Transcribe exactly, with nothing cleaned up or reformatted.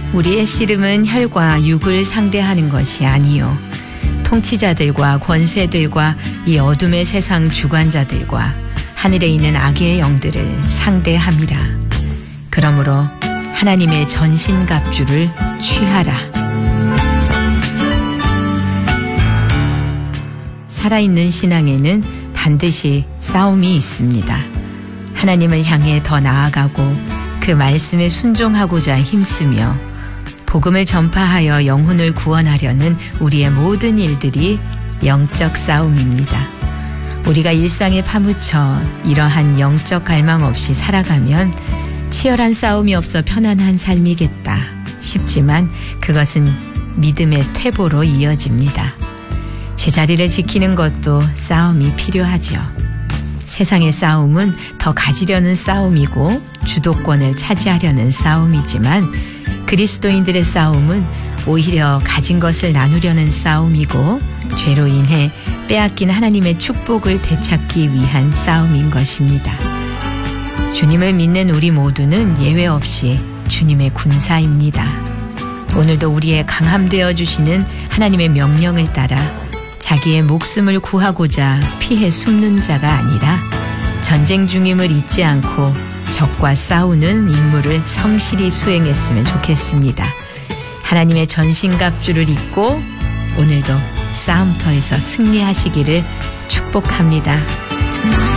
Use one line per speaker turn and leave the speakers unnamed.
우리의 씨름은 혈과 육을 상대하는 것이 아니요 통치자들과 권세들과 이 어둠의 세상 주관자들과 하늘에 있는 악의 영들을 상대함이라. 그러므로 하나님의 전신갑주를 취하라. 살아있는 신앙에는 반드시 싸움이 있습니다. 하나님을 향해 더 나아가고 그 말씀에 순종하고자 힘쓰며 복음을 전파하여 영혼을 구원하려는 우리의 모든 일들이 영적 싸움입니다. 우리가 일상에 파묻혀 이러한 영적 갈망 없이 살아가면 치열한 싸움이 없어 편안한 삶이겠다 싶지만 그것은 믿음의 퇴보로 이어집니다. 제자리를 지키는 것도 싸움이 필요하죠. 세상의 싸움은 더 가지려는 싸움이고 주도권을 차지하려는 싸움이지만 그리스도인들의 싸움은 오히려 가진 것을 나누려는 싸움이고 죄로 인해 빼앗긴 하나님의 축복을 되찾기 위한 싸움인 것입니다. 주님을 믿는 우리 모두는 예외 없이 주님의 군사입니다. 오늘도 우리의 강함되어 주시는 하나님의 명령을 따라 자기의 목숨을 구하고자 피해 숨는 자가 아니라 전쟁 중임을 잊지 않고 적과 싸우는 임무를 성실히 수행했으면 좋겠습니다. 하나님의 전신갑주를 입고 오늘도 싸움터에서 승리하시기를 축복합니다.